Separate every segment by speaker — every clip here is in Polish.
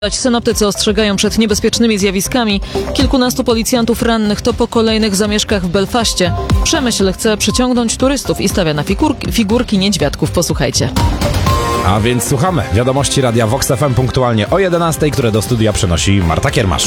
Speaker 1: Synoptycy ostrzegają przed niebezpiecznymi zjawiskami. Kilkunastu policjantów rannych to po kolejnych zamieszkach w Belfaście. Przemyśl chce przyciągnąć turystów i stawia na figurki niedźwiadków. Posłuchajcie.
Speaker 2: A więc słuchamy wiadomości Radia Vox FM punktualnie o 11:00, które do studia przenosi Marta Kiermasz.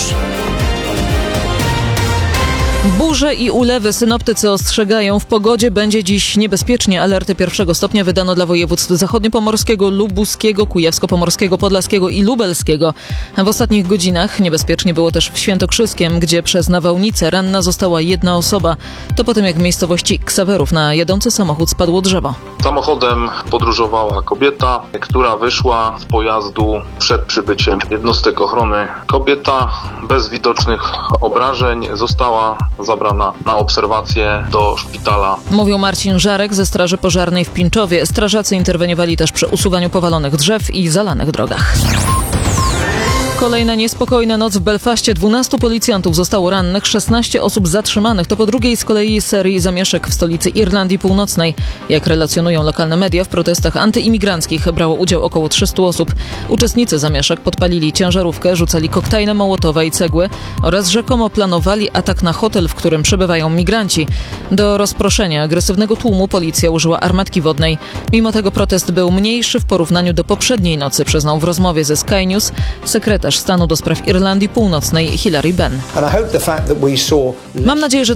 Speaker 1: Burze i ulewy synoptycy ostrzegają. W pogodzie będzie dziś niebezpiecznie. Alerty pierwszego stopnia wydano dla województw zachodniopomorskiego, lubuskiego, kujawsko-pomorskiego, podlaskiego i lubelskiego. W ostatnich godzinach niebezpiecznie było też w Świętokrzyskiem, gdzie przez nawałnicę ranna została jedna osoba. To po tym, jak w miejscowości Ksawerów na jadący samochód spadło drzewo.
Speaker 3: Samochodem podróżowała kobieta, która wyszła z pojazdu przed przybyciem jednostek ochrony. Kobieta bez widocznych obrażeń została zabrana na obserwację do szpitala.
Speaker 1: Mówił Marcin Żarek ze Straży Pożarnej w Pińczowie. Strażacy interweniowali też przy usuwaniu powalonych drzew i zalanych drogach. Kolejna niespokojna noc w Belfaście. 12 policjantów zostało rannych, 16 osób zatrzymanych. To po drugiej z kolei serii zamieszek w stolicy Irlandii Północnej. Jak relacjonują lokalne media, w protestach antyimigranckich brało udział około 300 osób. Uczestnicy zamieszek podpalili ciężarówkę, rzucali koktajle Mołotowa i cegły oraz rzekomo planowali atak na hotel, w którym przebywają migranci. Do rozproszenia agresywnego tłumu policja użyła armatki wodnej. Mimo tego protest był mniejszy w porównaniu do poprzedniej nocy, przyznał w rozmowie ze Sky News sekretarz stanu do spraw Irlandii Północnej Hilary Benn. Mam nadzieję,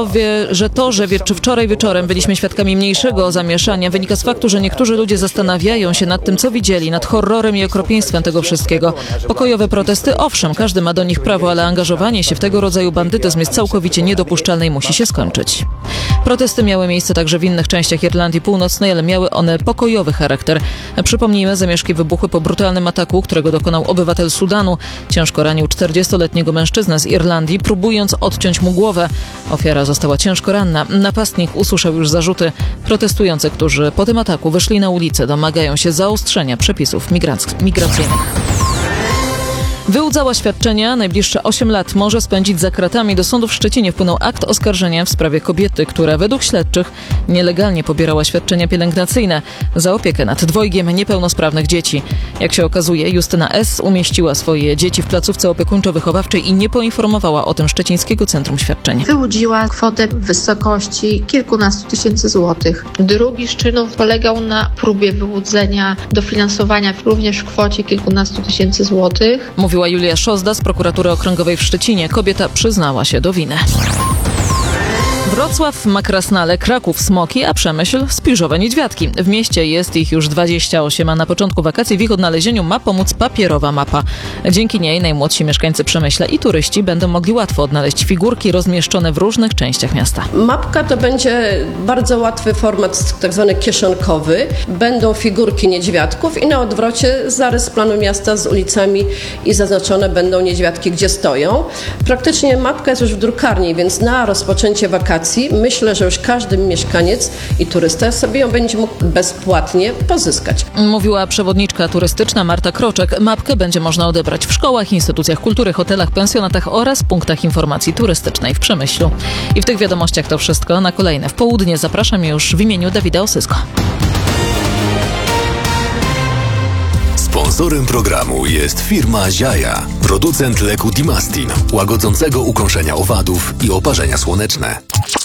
Speaker 1: że wczoraj wieczorem byliśmy świadkami mniejszego zamieszania, wynika z faktu, że niektórzy ludzie zastanawiają się nad tym, co widzieli, nad horrorem i okropieństwem tego wszystkiego. Pokojowe protesty, owszem, każdy ma do nich prawo, ale angażowanie się w tego rodzaju bandytyzm jest całkowicie niedopuszczalne i musi się skończyć. Protesty miały miejsce także w innych częściach Irlandii Północnej, ale miały one pokojowy charakter. Przypomnijmy, zamieszki wybuchły po brutalnym ataku, którego dokonał obywatel Sudanu. Ciężko ranił 40-letniego mężczyznę z Irlandii, próbując odciąć mu głowę. Ofiara została ciężko ranna. Napastnik usłyszał już zarzuty. Protestujący, którzy po tym ataku wyszli na ulicę, domagają się zaostrzenia przepisów migracyjnych. Wyłudzała świadczenia, najbliższe 8 lat może spędzić za kratami. Do sądu w Szczecinie wpłynął akt oskarżenia w sprawie kobiety, która według śledczych nielegalnie pobierała świadczenia pielęgnacyjne za opiekę nad dwojgiem niepełnosprawnych dzieci. Jak się okazuje, Justyna S. umieściła swoje dzieci w placówce opiekuńczo-wychowawczej i nie poinformowała o tym Szczecińskiego Centrum Świadczeń.
Speaker 4: Wyłudziła kwotę w wysokości kilkunastu tysięcy złotych. Drugi z czynów polegał na próbie wyłudzenia dofinansowania również w kwocie kilkunastu tysięcy złotych.
Speaker 1: Mówiła Julia Szozda z Prokuratury Okręgowej w Szczecinie. Kobieta przyznała się do winy. Wrocław ma krasnale, Kraków smoki, a Przemyśl spiżowe niedźwiadki. W mieście jest ich już 28, a na początku wakacji w ich odnalezieniu ma pomóc papierowa mapa. Dzięki niej najmłodsi mieszkańcy Przemyśla i turyści będą mogli łatwo odnaleźć figurki rozmieszczone w różnych częściach miasta.
Speaker 5: Mapka to będzie bardzo łatwy format, tak zwany kieszonkowy. Będą figurki niedźwiadków i na odwrocie zarys planu miasta z ulicami i zaznaczone będą niedźwiadki, gdzie stoją. Praktycznie mapka jest już w drukarni, więc na rozpoczęcie wakacji myślę, że już każdy mieszkaniec i turysta sobie ją będzie mógł bezpłatnie pozyskać.
Speaker 1: Mówiła przewodniczka turystyczna Marta Kroczek. Mapkę będzie można odebrać w szkołach, instytucjach kultury, hotelach, pensjonatach oraz punktach informacji turystycznej w Przemyślu. I w tych wiadomościach to wszystko. Na kolejne w południe zapraszam już w imieniu Dawida Osysko.
Speaker 6: Sponsorem programu jest firma Ziaja, producent leku Dimastin, łagodzącego ukąszenia owadów i oparzenia słoneczne.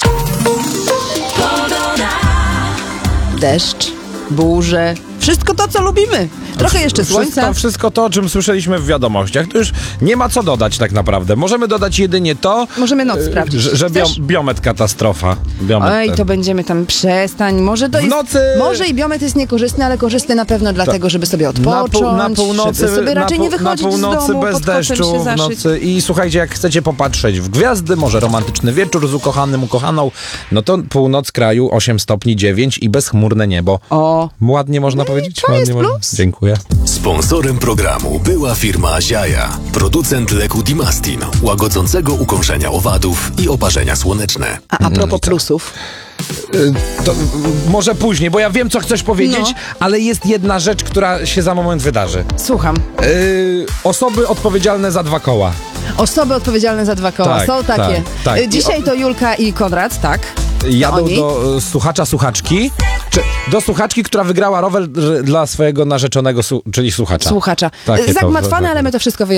Speaker 7: Deszcz, burze, wszystko to, co lubimy. Trochę jeszcze słońca.
Speaker 2: Wszystko to, o czym słyszeliśmy w wiadomościach, to już nie ma co dodać tak naprawdę. Możemy dodać jedynie to,
Speaker 7: możemy noc sprawdzić.
Speaker 2: że biomet katastrofa.
Speaker 7: To będziemy tam, przestań. Może to jest, może i biomet jest niekorzystny, ale korzystny na pewno dlatego, żeby sobie odpocząć,
Speaker 2: na północy,
Speaker 7: żeby sobie raczej nie wychodzić
Speaker 2: na północy
Speaker 7: z domu,
Speaker 2: bez deszczu, w nocy. I słuchajcie, jak chcecie popatrzeć w gwiazdy, może romantyczny wieczór z ukochanym, ukochaną, no to północ kraju 8 stopni 9 i bezchmurne niebo.
Speaker 7: O,
Speaker 2: ładnie można powiedzieć.
Speaker 7: To jest plus.
Speaker 2: Dziękuję.
Speaker 6: Sponsorem programu była firma Ziaja, producent leku Dimastin, łagodzącego ukąszenia owadów i oparzenia słoneczne.
Speaker 7: A propos plusów.
Speaker 2: To może później, bo ja wiem, co chcesz powiedzieć, ale jest jedna rzecz, która się za moment wydarzy.
Speaker 7: Słucham.
Speaker 2: Osoby odpowiedzialne za 2 koła.
Speaker 7: Osoby odpowiedzialne za 2 koła.
Speaker 2: Tak,
Speaker 7: są takie.
Speaker 2: tak.
Speaker 7: Dzisiaj to Julka i Konrad, tak?
Speaker 2: Jadą do słuchaczki, do słuchaczki, która wygrała rower dla swojego narzeczonego, czyli słuchacza.
Speaker 7: Zagmatwane, ale my to wszystko wyjaśnimy.